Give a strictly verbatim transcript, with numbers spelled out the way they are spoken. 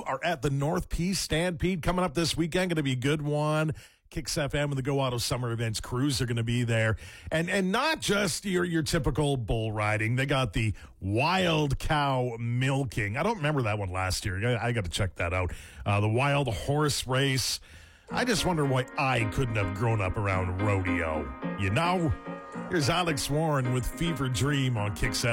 are at the North Peace Stampede coming up this weekend. Going to be a good one. Kicks F M and the Go Auto Summer Events crews are going to be there. And and not just your, your typical bull riding. They got the wild cow milking. I don't remember that one last year. I, I got to check that out. Uh, the wild horse race. I just wonder why I couldn't have grown up around rodeo. You know? Here's Alex Warren with Fever Dream on Kicks F M.